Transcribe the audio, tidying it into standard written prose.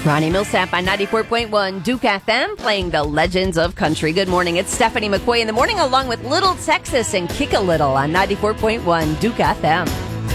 Ronnie Millsap on 94.1 Duke FM playing the Legends of Country. Good morning. It's Stephanie McCoy in the morning along with Little Texas and Kick a Little on 94.1 Duke FM.